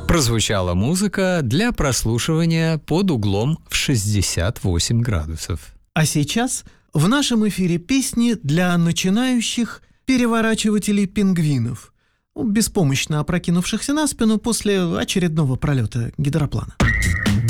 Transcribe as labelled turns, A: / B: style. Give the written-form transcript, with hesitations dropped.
A: Прозвучала музыка для прослушивания под углом в 68 градусов.
B: А сейчас в нашем эфире песни для начинающих переворачивателей пингвинов, беспомощно опрокинувшихся на спину после очередного пролета гидроплана.